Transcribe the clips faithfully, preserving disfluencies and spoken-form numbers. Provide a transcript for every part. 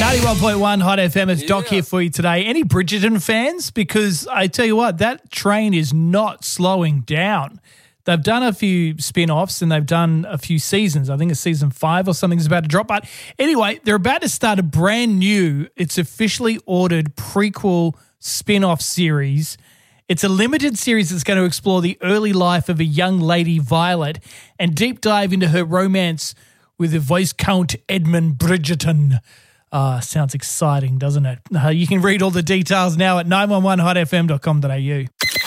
ninety-one point one Hot F M, it's Doc Yeah. here for you today. Any Bridgerton fans? Because I tell you what, that train is not slowing down. They've done a few spin-offs and they've done a few seasons. I think it's season five or something's about to drop. But anyway, they're about to start a brand new, it's officially ordered prequel spin-off series. It's a limited series that's going to explore the early life of a young lady, Violet, and deep dive into her romance with the Viscount Edmund Bridgerton. Uh, sounds exciting, doesn't it? Uh, you can read all the details now at nine one one hot f m dot com dot a u.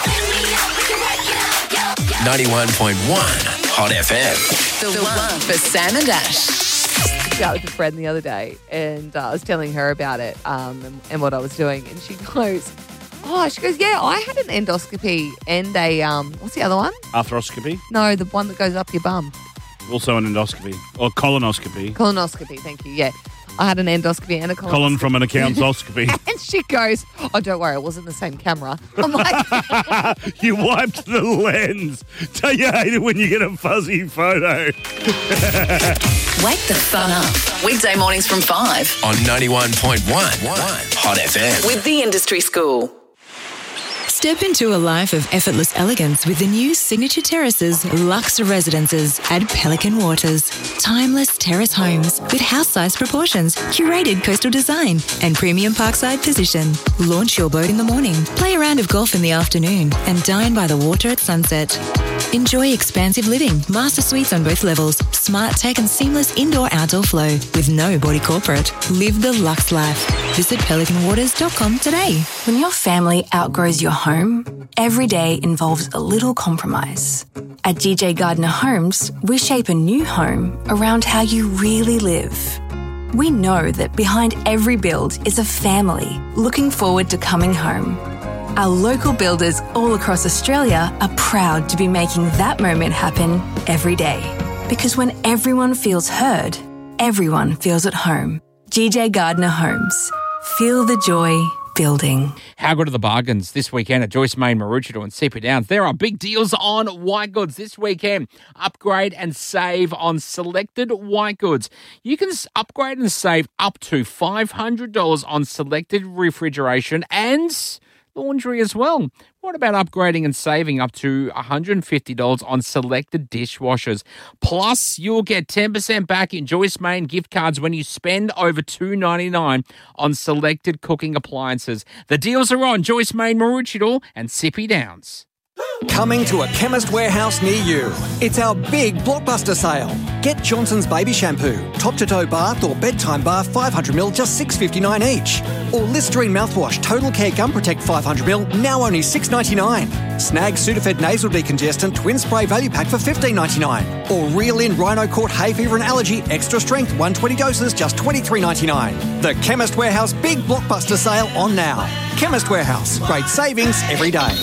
ninety-one point one Hot F M. The, the one for Sam and Ash. I was with a friend the other day and uh, I was telling her about it um, and, and what I was doing. And she goes, oh, she goes, yeah, I had an endoscopy and a, um, what's the other one? Arthroscopy, No, the one that goes up your bum. also an endoscopy or colonoscopy. Colonoscopy, thank you, yeah. I had an endoscopy and a colonoscopy. Colon from an accountsoscopy. And she goes, oh, don't worry, it wasn't the same camera. I'm like, You wiped the lens. Don't you hate it when you get a fuzzy photo? Wake the fun up. Weekday mornings from five On ninety-one point one Hot F M. with the Industry School. Step into a life of effortless elegance with the new Signature Terraces Luxe Residences at Pelican Waters. Timeless terrace homes with house-sized proportions, curated coastal design, and premium parkside position. Launch your boat in the morning, play a round of golf in the afternoon, and dine by the water at sunset. Enjoy expansive living, master suites on both levels, smart tech and seamless indoor-outdoor flow with no body corporate. Live the luxe life. Visit pelican waters dot com today. When your family outgrows your home, every day involves a little compromise. At D J Gardner Homes, we shape a new home around how you really live. We know that behind every build is a family looking forward to coming home. Our local builders all across Australia are proud to be making that moment happen every day. Because when everyone feels heard, everyone feels at home. D J Gardner Homes. Feel the joy building. How good are the bargains this weekend at Joyce Main, Maroochydore and Sepa Downs? There are big deals on white goods this weekend. Upgrade and save on selected white goods. You can upgrade and save up to five hundred dollars on selected refrigeration and laundry as well. What about upgrading and saving up to one hundred fifty dollars on selected dishwashers? Plus, you'll get ten percent back in Joyce Main gift cards when you spend over two dollars ninety-nine on selected cooking appliances. The deals are on Joyce Main, Maroochydore and Sepa Downs. Coming to a Chemist Warehouse near you. It's our big blockbuster sale. Get Johnson's Baby Shampoo, top-to-toe bath or bedtime bath five hundred milliliters, just six dollars fifty-nine each. Or Listerine mouthwash, Total Care Gum Protect five hundred milliliters, now only six dollars ninety-nine. Snag Sudafed Nasal Decongestant Twin Spray Value Pack for fifteen dollars ninety-nine. Or Reel In Rhino Court Hay Fever and Allergy Extra Strength one hundred twenty doses, just twenty-three dollars ninety-nine. The Chemist Warehouse big blockbuster sale on now. Chemist Warehouse, great savings every day.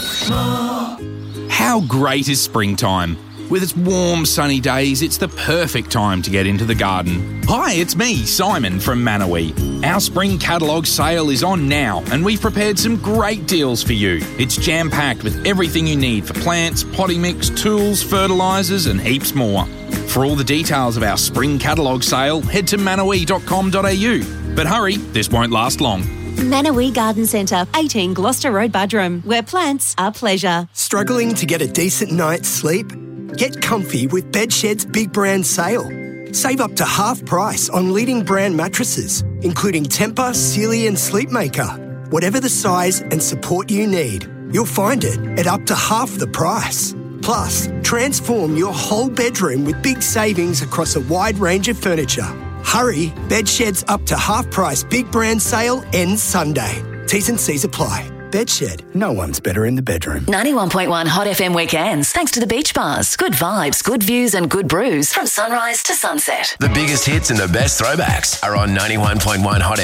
How great is springtime? With its warm, sunny days, it's the perfect time to get into the garden. Hi, it's me, Simon from Manawee. Our spring catalogue sale is on now, and we've prepared some great deals for you. It's jam-packed with everything you need for plants, potting mix, tools, fertilisers, and heaps more. For all the details of our spring catalogue sale, head to manawee dot com dot a u. But hurry, this won't last long. Manawee Garden Centre, eighteen Gloucester Road, Budrum, where plants are pleasure. Struggling to get a decent night's sleep? Get comfy with Bedshed's Big Brand Sale. Save up to half price on leading brand mattresses, including Tempur, Sealy and Sleepmaker. Whatever the size and support you need, you'll find it at up to half the price. Plus, transform your whole bedroom with big savings across a wide range of furniture. Hurry, Bedshed's up to half price Big Brand Sale ends Sunday. T's and C's apply. Bedshed, no one's better in the bedroom. ninety-one point one Hot F M weekends, thanks to the beach bars. Good vibes, good views and good brews from sunrise to sunset. The biggest hits and the best throwbacks are on ninety-one point one Hot